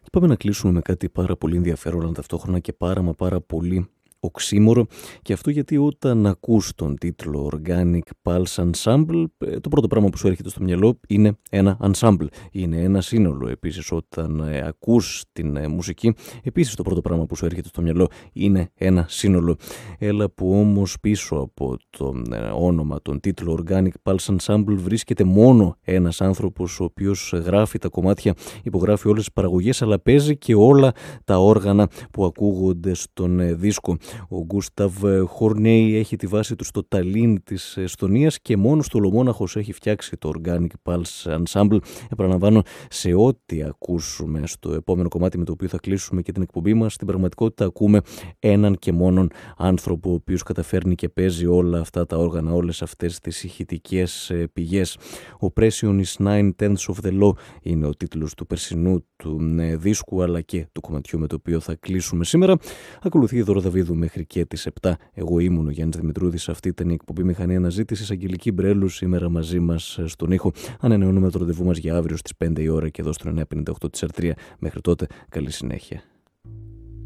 Πάμε να κλείσουμε με κάτι πάρα πολύ ενδιαφέρον, αλλά ταυτόχρονα και πάρα πολύ οξύμορο, και αυτό γιατί όταν ακούς τον τίτλο Organic Pulse Ensemble, το πρώτο πράγμα που σου έρχεται στο μυαλό είναι ένα ensemble, είναι ένα σύνολο. Επίσης, όταν ακούς την μουσική, επίσης το πρώτο πράγμα που σου έρχεται στο μυαλό είναι ένα σύνολο. Έλα που όμως πίσω από το όνομα, τον τίτλο Organic Pulse Ensemble, βρίσκεται μόνο ένας άνθρωπος ο οποίος γράφει τα κομμάτια, υπογράφει όλες τις παραγωγές, αλλά παίζει και όλα τα όργανα που ακούγονται στον δίσκο. Ο Γκούσταβ Χορνέι έχει τη βάση του στο Ταλίν της Εσθονίας και μόνο στο Λομόναχος έχει φτιάξει το Organic Pulse Ensemble. Επαναλαμβάνω, σε ό,τι ακούσουμε στο επόμενο κομμάτι με το οποίο θα κλείσουμε και την εκπομπή μας, στην πραγματικότητα ακούμε έναν και μόνον άνθρωπο ο οποίος καταφέρνει και παίζει όλα αυτά τα όργανα, όλες αυτές τις ηχητικές πηγές. Ο Pression is 9/10 of the Law είναι ο τίτλος του περσινού του δίσκου, αλλά και του κομματιού με το οποίο θα κλείσουμε σήμερα. Ακολουθεί η Δώρα Δαβίδου μέχρι και τις 7. Εγώ ήμουν ο Γιάννης Δημητρούδης. Αυτή ήταν η εκπομπή Μηχανή Αναζήτησης. Αγγελική Μπρέλου σήμερα μαζί μας στον ήχο. Ανανεώνουμε το ραντεβού μας για αύριο στις 5 η ώρα και εδώ στο 958 της R3. Μέχρι τότε, καλή συνέχεια.